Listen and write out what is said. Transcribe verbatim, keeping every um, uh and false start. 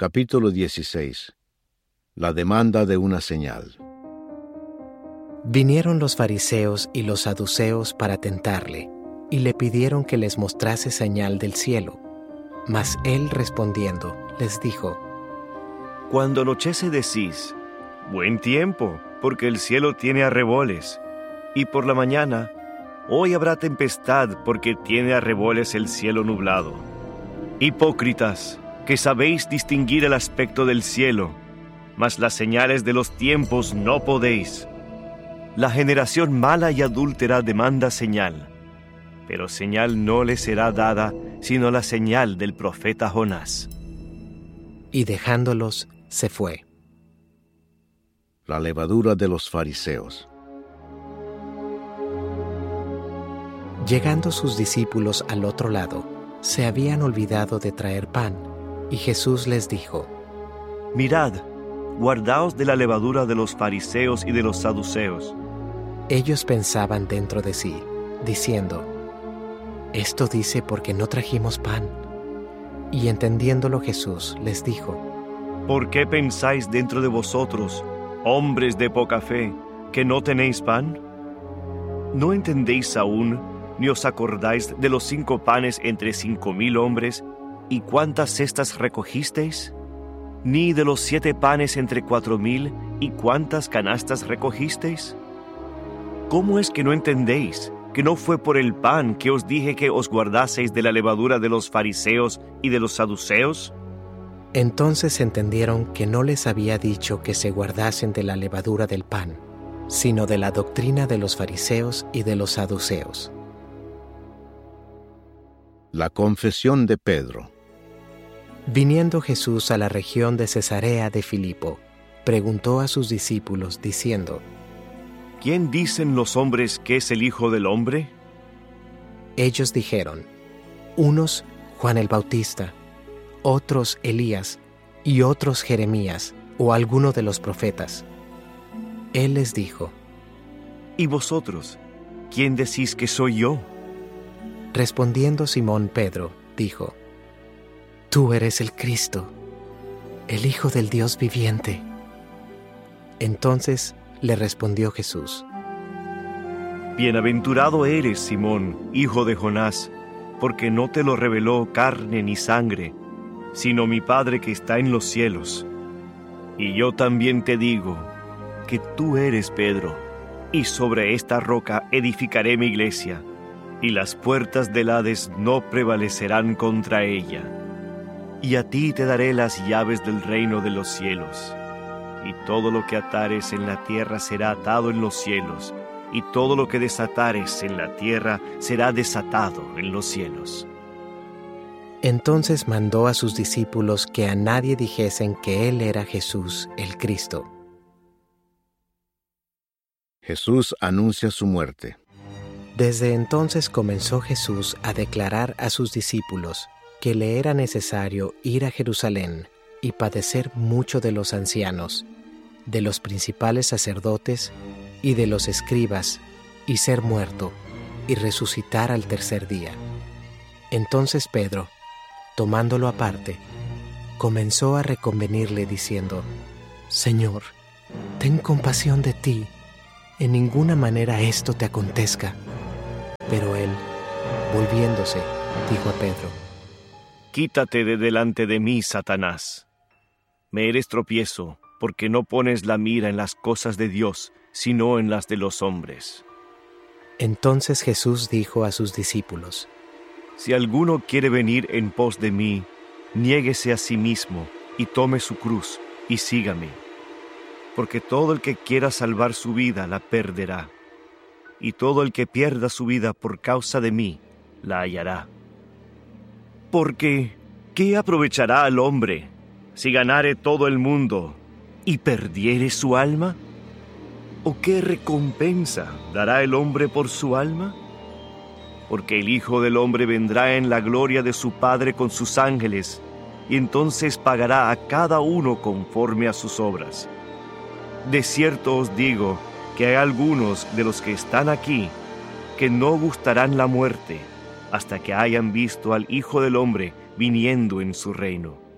Capítulo dieciséis. La demanda de una señal. Vinieron los fariseos y los saduceos para tentarle, y le pidieron que les mostrase señal del cielo. Mas él respondiendo, les dijo: Cuando anochece decís, buen tiempo, porque el cielo tiene arreboles, y por la mañana, hoy habrá tempestad, porque tiene arreboles el cielo nublado. Hipócritas, que sabéis distinguir el aspecto del cielo, mas las señales de los tiempos no podéis. La generación mala y adúltera demanda señal, pero señal no le será dada, sino la señal del profeta Jonás. Y dejándolos, se fue. La levadura de los fariseos. Llegando sus discípulos al otro lado, se habían olvidado de traer pan, y Jesús les dijo: Mirad, guardaos de la levadura de los fariseos y de los saduceos. Ellos pensaban dentro de sí, diciendo: Esto dice porque no trajimos pan. Y entendiéndolo Jesús les dijo: ¿Por qué pensáis dentro de vosotros, hombres de poca fe, que no tenéis pan? ¿No entendéis aún, ni os acordáis de los cinco panes entre cinco mil hombres, y cuántas cestas recogisteis? ¿Ni de los siete panes entre cuatro mil, y cuántas canastas recogisteis? ¿Cómo es que no entendéis que no fue por el pan que os dije que os guardaseis de la levadura de los fariseos y de los saduceos? Entonces entendieron que no les había dicho que se guardasen de la levadura del pan, sino de la doctrina de los fariseos y de los saduceos. La confesión de Pedro. Viniendo Jesús a la región de Cesarea de Filipo, preguntó a sus discípulos diciendo: ¿Quién dicen los hombres que es el Hijo del Hombre? Ellos dijeron: unos Juan el Bautista, otros Elías, y otros Jeremías, o alguno de los profetas. Él les dijo: ¿Y vosotros, quién decís que soy yo? Respondiendo Simón Pedro, dijo: Tú eres el Cristo, el Hijo del Dios viviente. Entonces le respondió Jesús: Bienaventurado eres, Simón, hijo de Jonás, porque no te lo reveló carne ni sangre, sino mi Padre que está en los cielos. Y yo también te digo que tú eres Pedro, y sobre esta roca edificaré mi iglesia, y las puertas del Hades no prevalecerán contra ella. Y a ti te daré las llaves del reino de los cielos. Y todo lo que atares en la tierra será atado en los cielos, y todo lo que desatares en la tierra será desatado en los cielos. Entonces mandó a sus discípulos que a nadie dijesen que él era Jesús, el Cristo. Jesús anuncia su muerte. Desde entonces comenzó Jesús a declarar a sus discípulos que le era necesario ir a Jerusalén y padecer mucho de los ancianos, de los principales sacerdotes y de los escribas, y ser muerto, y resucitar al tercer día. Entonces Pedro, tomándolo aparte, comenzó a reconvenirle diciendo: Señor, ten compasión de ti, en ninguna manera esto te acontezca. Pero él, volviéndose, dijo a Pedro: Quítate de delante de mí, Satanás. Me eres tropiezo, porque no pones la mira en las cosas de Dios, sino en las de los hombres. Entonces Jesús dijo a sus discípulos: Si alguno quiere venir en pos de mí, niéguese a sí mismo, y tome su cruz, y sígame. Porque todo el que quiera salvar su vida la perderá, y todo el que pierda su vida por causa de mí la hallará. Porque, ¿qué aprovechará al hombre si ganare todo el mundo y perdiere su alma? ¿O qué recompensa dará el hombre por su alma? Porque el Hijo del Hombre vendrá en la gloria de su Padre con sus ángeles, y entonces pagará a cada uno conforme a sus obras. De cierto os digo que hay algunos de los que están aquí que no gustarán la muerte hasta que hayan visto al Hijo del Hombre viniendo en su reino.